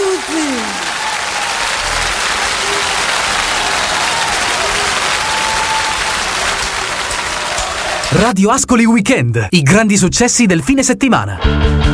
tutti! Radio Ascoli Weekend, i grandi successi del fine settimana.